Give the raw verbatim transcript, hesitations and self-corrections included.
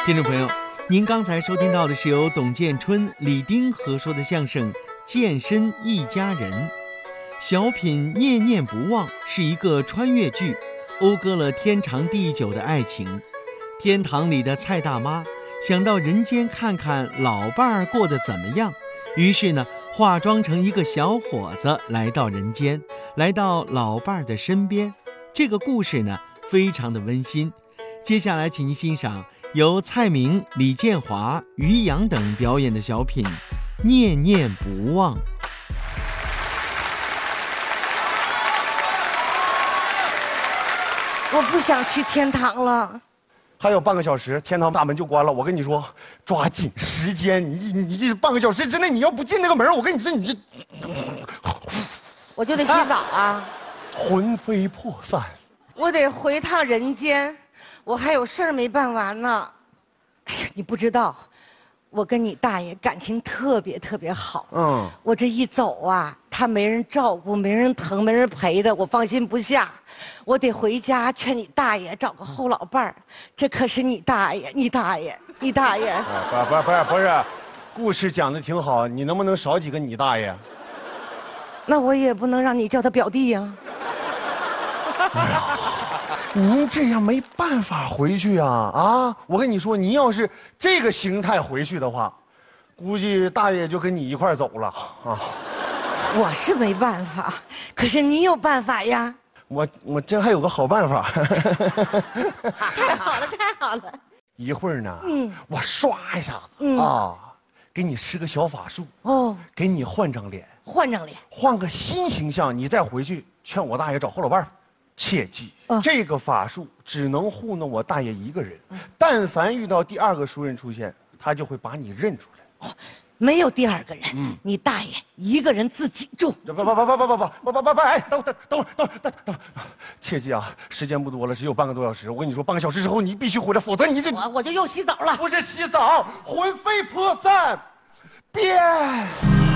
听众朋友，您刚才收听到的是由董建春、李丁合说的相声《健身一家人》。小品《念念不忘》是一个穿越剧，讴歌了天长地久的爱情。天堂里的蔡大妈想到人间看看老伴儿过得怎么样，于是呢，化妆成一个小伙子来到人间，来到老伴儿的身边。这个故事呢，非常的温馨。接下来，请您欣赏由蔡明、李建华、于洋等表演的小品《念念不忘》。 我不想去天堂了。 还有半个小时，天堂大门就关了。我跟你说，抓紧时间，你你这半个小时之内，你要不进那个门，我跟你说，你这我就得洗澡啊， 魂飞魄散。 我得回趟人间，我还有事儿没办完呢。哎呀，你不知道，我跟你大爷感情特别特别好。嗯，我这一走啊，他没人照顾，没人疼，没人陪的，我放心不下。我得回家劝你大爷找个后老伴儿，这可是你大爷，你大爷，你大爷。 不是不是不是不是，故事讲的挺好，你能不能少几个你大爷？ 那我也不能让你叫他表弟呀。 哎呀，您这样没办法回去啊啊！我跟你说，您要是这个形态回去的话，估计大爷就跟你一块儿走了啊。 我是没办法，可是你有办法呀。 我我真还有个好办法。 太好了，太好了！ 一会儿呢，嗯，我刷一下子、嗯、啊，给你施个小法术哦，给你换张脸， 换张脸， 换个新形象，你再回去劝我大爷找后老伴儿。切记、哦，这个法术只能糊弄我大爷一个人，嗯、但凡遇到第二个熟人出现，他就会把你认出来。哦， 没有第二个人，嗯，你大爷一个人自己住。 不不不不不不不不不不不！哎，等等等会儿等会儿等等，切记啊，时间不多了，只有半个多小时。我跟你说，半个小时之后你必须回来，否则你这我我就又洗澡了。 不是洗澡，魂飞魄散，变。